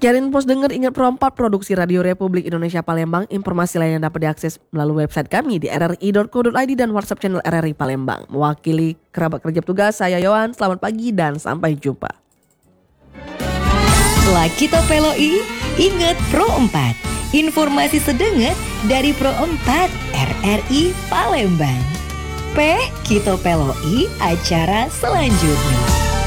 Sekian Pos Denger, ingat Pro 4 produksi Radio Republik Indonesia Palembang. Informasi lainnya dapat diakses melalui website kami di rri.co.id dan WhatsApp channel RRI Palembang. Mewakili kerabat kerja petugas, saya Yohan. Selamat pagi dan sampai jumpa. Setelah kita peloi, ingat Pro 4. Informasi sedenget dari Pro 4 RRI Palembang. Kita peloi acara selanjutnya.